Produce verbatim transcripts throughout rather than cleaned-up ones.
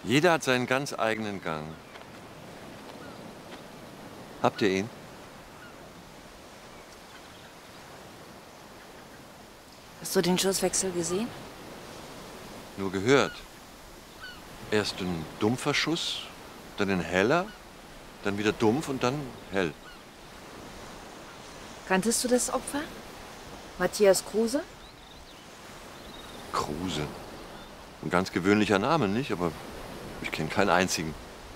Jeder hat seinen ganz eigenen Gang. Habt ihr ihn? Hast du den Schusswechsel gesehen? Nur gehört. Erst ein dumpfer Schuss, dann ein heller, dann wieder dumpf und dann hell. Kanntest du das Opfer? Matthias Kruse? Kruse. Ein ganz gewöhnlicher Name, nicht? Aber ich kenne keinen einzigen.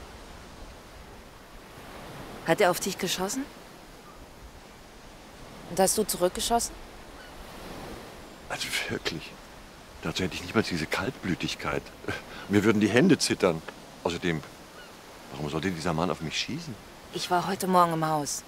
Hat er auf dich geschossen? Und hast du zurückgeschossen? Also wirklich. Dazu hätte ich nicht mal diese Kaltblütigkeit. Mir würden die Hände zittern. Außerdem, warum sollte dieser Mann auf mich schießen? Ich war heute Morgen im Haus.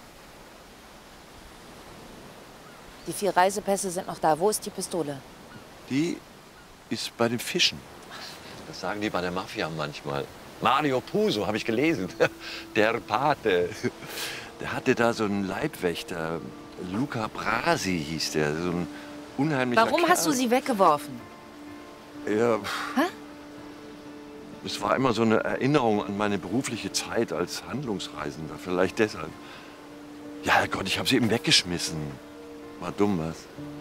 Die vier Reisepässe sind noch da. Wo ist die Pistole? Die ist bei den Fischen. Das sagen die bei der Mafia manchmal. Mario Puzo, habe ich gelesen. Der Pate. Der hatte da so einen Leibwächter. Luca Brasi hieß der. So ein unheimlicher Warum Kerl. hast du sie weggeworfen? Ja. Hä? Es war immer so eine Erinnerung an meine berufliche Zeit als Handlungsreisender. Vielleicht deshalb. Ja, Herrgott, ich habe sie eben weggeschmissen. War dumm, was?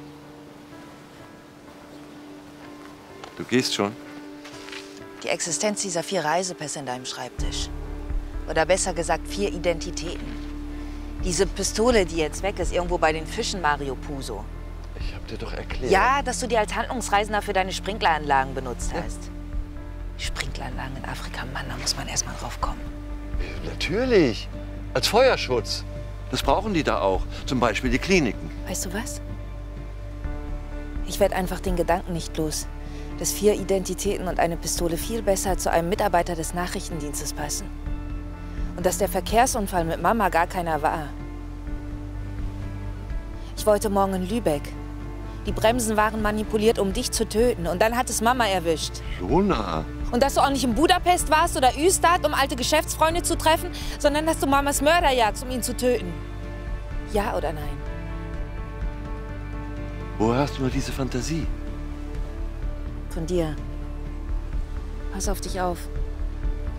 Du gehst schon? Die Existenz dieser vier Reisepässe in deinem Schreibtisch. Oder besser gesagt, vier Identitäten. Diese Pistole, die jetzt weg ist, irgendwo bei den Fischen, Mario Puzo. Ich hab dir doch erklärt. Ja, dass du die als Handlungsreisender für deine Sprinkleranlagen benutzt hast. Ja. Sprinkleranlagen in Afrika, Mann, da muss man erst mal drauf kommen. Natürlich. Als Feuerschutz. Das brauchen die da auch. Zum Beispiel die Kliniken. Weißt du was? Ich werde einfach den Gedanken nicht los, dass vier Identitäten und eine Pistole viel besser zu einem Mitarbeiter des Nachrichtendienstes passen. Und dass der Verkehrsunfall mit Mama gar keiner war. Ich war heute Morgen in Lübeck. Die Bremsen waren manipuliert, um dich zu töten. Und dann hat es Mama erwischt. Luna. Und dass du auch nicht in Budapest warst oder Ystad, um alte Geschäftsfreunde zu treffen, sondern dass du Mamas Mörder jagst, um ihn zu töten. Ja oder nein? Woher hast du nur diese Fantasie? Von dir. Pass auf dich auf.